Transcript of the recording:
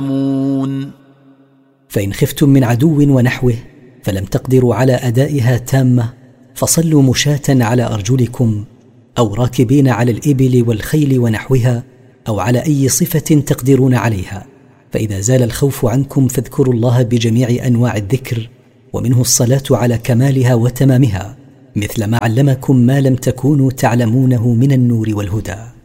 فإن خفتم من عدو ونحوه فلم تقدروا على أدائها تامة فصلوا مشاة على أرجلكم أو راكبين على الإبل والخيل ونحوها أو على أي صفة تقدرون عليها. فإذا زال الخوف عنكم فاذكروا الله بجميع أنواع الذكر، ومنه الصلاة على كمالها وتمامها، مثل ما علمكم ما لم تكونوا تعلمونه من النور والهدى.